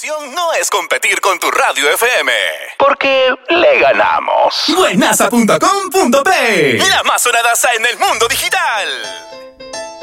misión no es competir con tu radio FM, porque le ganamos. Buenaza.com.p, la más sonadaza en el mundo digital.